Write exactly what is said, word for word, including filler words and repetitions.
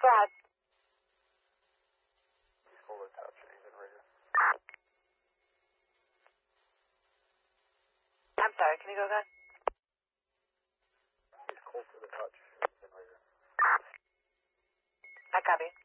Go ahead. He's cold to the touch and he's in rigor. I'm sorry, can you go again? He's cold to the touch and he's in rigor. I copy.